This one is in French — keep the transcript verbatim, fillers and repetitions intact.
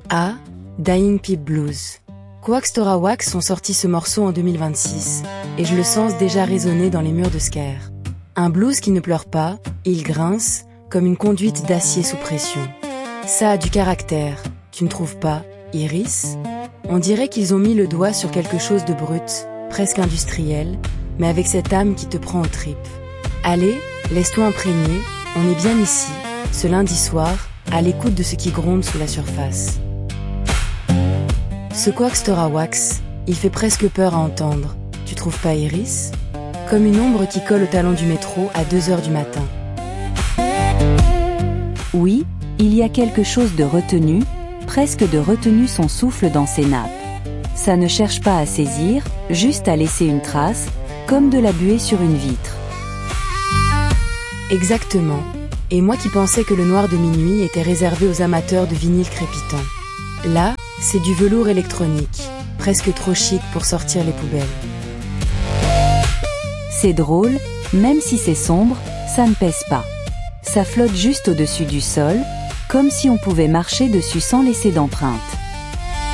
A. Dying Pip Blues. Quax Torawax ont sorti ce morceau en deux mille vingt-six, et je le sens déjà résonner dans les murs de Scare. Un blues qui ne pleure pas, il grince, comme une conduite d'acier sous pression. Ça a du caractère, tu ne trouves pas, Iris? On dirait qu'ils ont mis le doigt sur quelque chose de brut, presque industriel, mais avec cette âme qui te prend aux tripes. Allez, laisse-toi imprégner, on est bien ici, ce lundi soir, à l'écoute de ce qui gronde sous la surface. Ce Quax Torawax, il fait presque peur à entendre, tu trouves pas Iris? Comme une ombre qui colle au talon du métro à deux heures du matin. Oui, il y a quelque chose de retenu, presque de retenu son souffle dans ses nappes. Ça ne cherche pas à saisir, juste à laisser une trace, comme de la buée sur une vitre. Exactement. Et moi qui pensais que le noir de minuit était réservé aux amateurs de vinyle crépitant. Là, c'est du velours électronique, presque trop chic pour sortir les poubelles. C'est drôle, même si c'est sombre, ça ne pèse pas. Ça flotte juste au-dessus du sol, comme si on pouvait marcher dessus sans laisser d'empreinte.